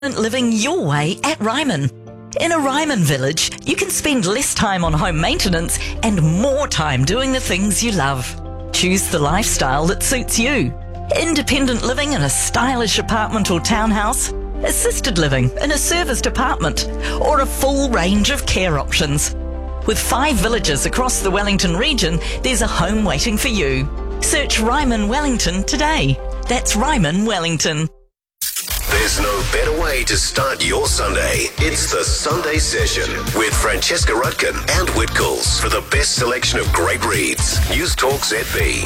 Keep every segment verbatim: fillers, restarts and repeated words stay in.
Living your way at Ryman. In a Ryman village, you can spend less time on home maintenance and more time doing the things you love. Choose the lifestyle that suits you. Independent living in a stylish apartment or townhouse, assisted living in a serviced apartment, or a full range of care options. With five villages across the Wellington region, there's a home waiting for you. Search Ryman Wellington today. That's Ryman Wellington. There's no better way to start your Sunday. It's the Sunday Session with Francesca Rudkin and Whitcoulls for the best selection of great reads. News Talk Z B.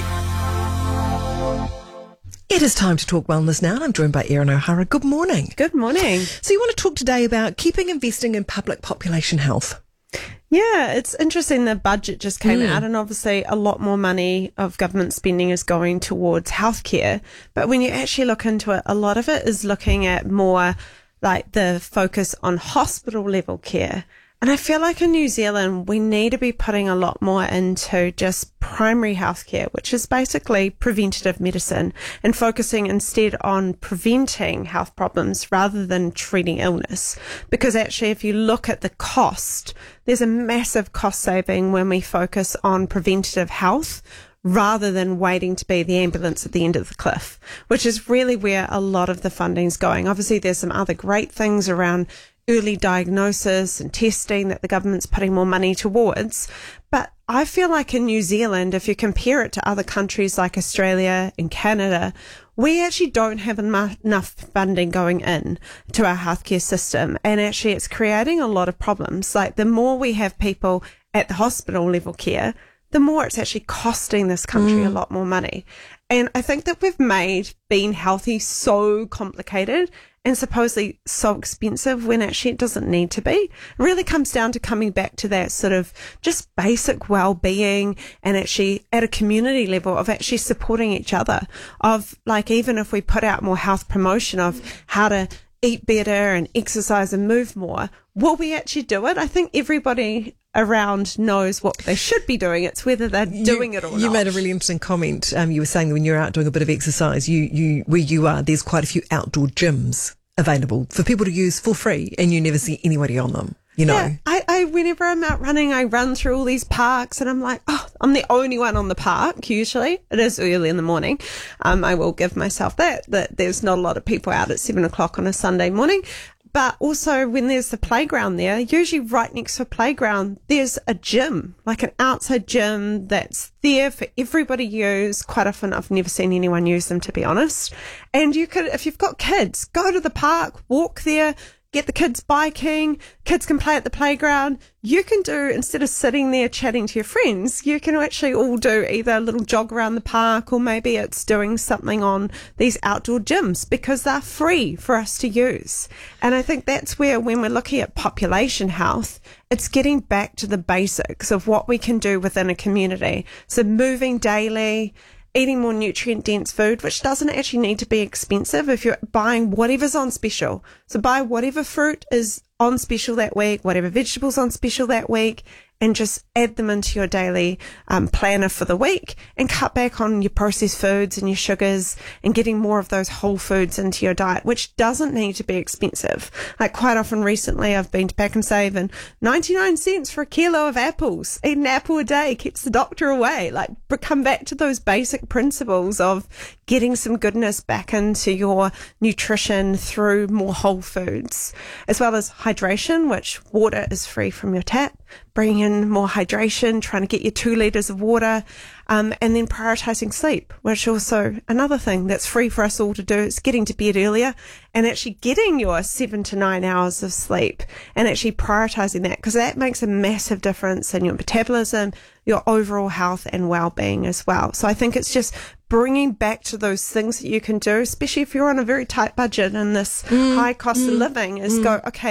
It is time to talk wellness now. I'm joined by Erin O'Hara. Good morning. Good morning. So you want to talk today about keeping investing in public population health. Yeah, it's interesting. The budget just came Mm. out, and obviously a lot more money of government spending is going towards healthcare. But when you actually look into it, a lot of it is looking at more like the focus on hospital level care. And I feel like in New Zealand, we need to be putting a lot more into just primary healthcare, which is basically preventative medicine, and focusing instead on preventing health problems rather than treating illness. Because actually, if you look at the cost, there's a massive cost saving when we focus on preventative health rather than waiting to be the ambulance at the end of the cliff, which is really where a lot of the funding's going. Obviously, there's some other great things around early diagnosis and testing that the government's putting more money towards. But I feel like in New Zealand, if you compare it to other countries like Australia and Canada, we actually don't have enough funding going in to our healthcare system. And actually it's creating a lot of problems. Like the more we have people at the hospital level care, the more it's actually costing this country mm. a lot more money. And I think that we've made being healthy so complicated and supposedly so expensive when actually it doesn't need to be. It really comes down to coming back to that sort of just basic well-being, and actually at a community level of actually supporting each other, of like, even if we put out more health promotion of how to eat better and exercise and move more, will we actually do it? I think everybody around knows what they should be doing. It's whether they're doing you, it or you not. You made a really interesting comment. Um, you were saying that when you're out doing a bit of exercise, you, you where you are, there's quite a few outdoor gyms available for people to use for free, and you never see anybody on them. You know, yeah, I, I whenever I'm out running, I run through all these parks, and I'm like, oh, I'm the only one on the park. Usually, it is early in the morning. Um, I will give myself that that there's not a lot of people out at seven o'clock on a Sunday morning. But also when there's the playground there, usually right next to a playground, there's a gym, like an outside gym that's there for everybody to use. Quite often I've never seen anyone use them, to be honest. And you could, if you've got kids, go to the park, walk there, get the kids biking, kids can play at the playground. You can do, instead of sitting there chatting to your friends, you can actually all do either a little jog around the park, or maybe it's doing something on these outdoor gyms, because they're free for us to use. And I think that's where, when we're looking at population health, it's getting back to the basics of what we can do within a community. So moving daily, eating more nutrient-dense food, which doesn't actually need to be expensive if you're buying whatever's on special. So buy whatever fruit is on special that week, whatever vegetables on special that week, and just add them into your daily um, planner for the week, and cut back on your processed foods and your sugars, and getting more of those whole foods into your diet, which doesn't need to be expensive. Like quite often recently, I've been to Pack and Save, and ninety-nine cents for a kilo of apples. Eat an apple a day keeps the doctor away. Like, come back to those basic principles of getting some goodness back into your nutrition through more whole foods, as well as hydration, which water is free from your tap. Bringing in more hydration, trying to get your two litres of water, um, and then prioritising sleep, which also another thing that's free for us all to do is getting to bed earlier and actually getting your seven to nine hours of sleep, and actually prioritising that, because that makes a massive difference in your metabolism, your overall health and well-being as well. So I think it's just bringing back to those things that you can do, especially if you're on a very tight budget and this mm, high cost mm, of living, is mm. go, okay,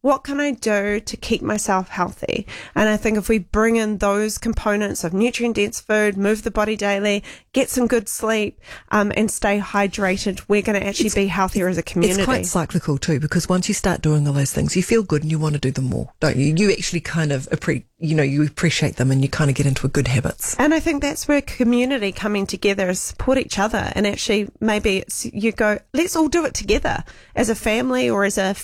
what can I do to keep myself healthy? And I think if we bring in those components of nutrient-dense food, move the body daily, get some good sleep, um, and stay hydrated, we're going to actually It's- be healthier as a community. It's quite cyclical too, because once you start doing all those things, you feel good and you want to do them more, don't you? You actually kind of appre- you know, you appreciate them and you kind of get into a good habits. And I think that's where community coming together is support each other, and actually maybe it's you go, let's all do it together as a family or as a